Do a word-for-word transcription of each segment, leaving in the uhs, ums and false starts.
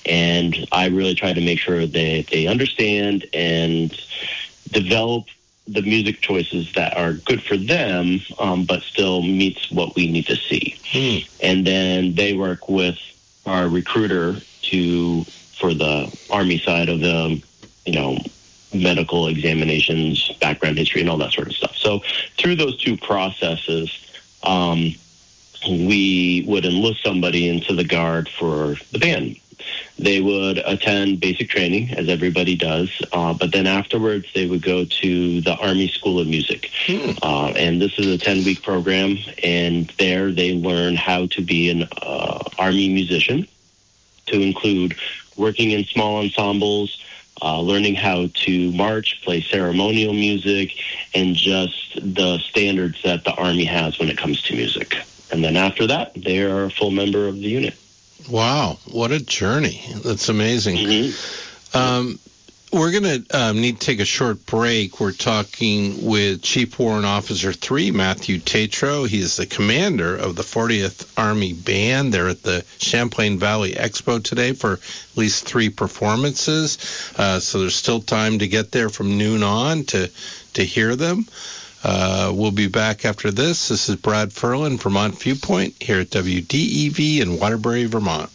And I really try to make sure that they understand and develop the music choices that are good for them, um, but still meets what we need to see. Hmm. And then they work with our recruiter to, for the Army side of the, you know, medical examinations, background history, and all that sort of stuff. So through those two processes, um, we would enlist somebody into the Guard for the band. They would attend basic training, as everybody does, uh, but then afterwards they would go to the Army School of Music. Hmm. Uh, and this is a ten-week program, and there they learn how to be an uh, Army musician, to include working in small ensembles, uh, learning how to march, play ceremonial music, and just the standards that the Army has when it comes to music. And then after that, they are a full member of the unit. Wow, what a journey. That's amazing. Mm-hmm. Um, we're going to um, need to take a short break. We're talking with Chief Warrant Officer three, Matthew Tatro. He is the commander of the fortieth Army Band. They're at the Champlain Valley Expo today for at least three performances. Uh, so there's still time to get there from noon on to, to hear them. Uh, we'll be back after this. This is Brad Ferlin, Vermont Viewpoint, here at W D E V in Waterbury, Vermont.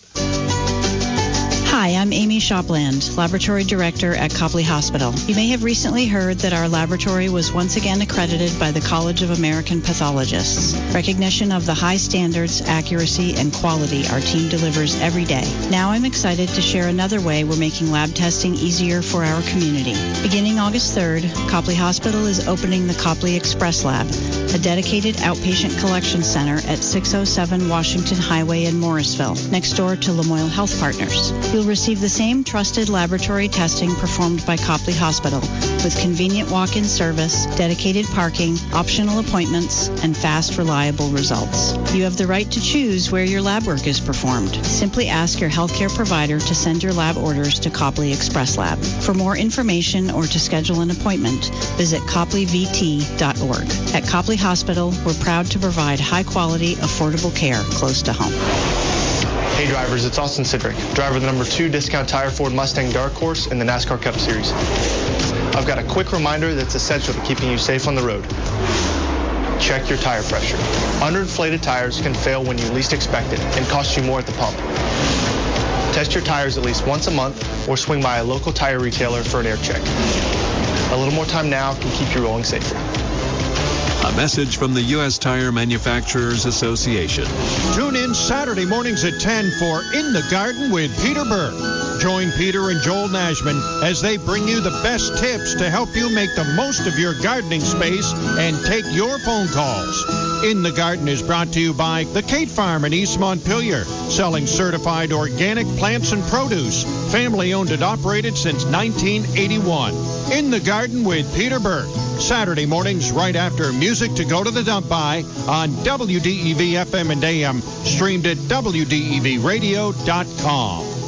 Hi, I'm Amy Shopland, Laboratory Director at Copley Hospital. You may have recently heard that our laboratory was once again accredited by the College of American Pathologists. Recognition of the high standards, accuracy, and quality our team delivers every day. Now I'm excited to share another way we're making lab testing easier for our community. Beginning August third, Copley Hospital is opening the Copley Express Lab, a dedicated outpatient collection center at six oh seven Washington Highway in Morrisville, next door to Lamoille Health Partners. You'll receive the same trusted laboratory testing performed by Copley Hospital, with convenient walk-in service, dedicated parking, optional appointments, and fast, reliable results. You have the right to choose where your lab work is performed. Simply ask your healthcare provider to send your lab orders to Copley Express Lab. For more information or to schedule an appointment, visit copley v t dot org. At Copley Hospital, we're proud to provide high-quality, affordable care close to home. Hey drivers, it's Austin Sidrick, driver of the number two Discount Tire Ford Mustang Dark Horse in the NASCAR Cup Series. I've got a quick reminder that's essential to keeping you safe on the road. Check your tire pressure. Underinflated tires can fail when you least expect it and cost you more at the pump. Test your tires at least once a month or swing by a local tire retailer for an air check. A little more time now can keep you rolling safer. A message from the U S Tire Manufacturers Association. Tune in Saturday mornings at ten for In the Garden with Peter Burke. Join Peter and Joel Nashman as they bring you the best tips to help you make the most of your gardening space and take your phone calls. In the Garden is brought to you by the Kate Farm in East Montpelier, selling certified organic plants and produce. Family owned and operated since nineteen eighty-one. In the Garden with Peter Burke. Saturday mornings right after Music to Go to the Dump By on W D E V F M and A M, streamed at W D E V radio dot com.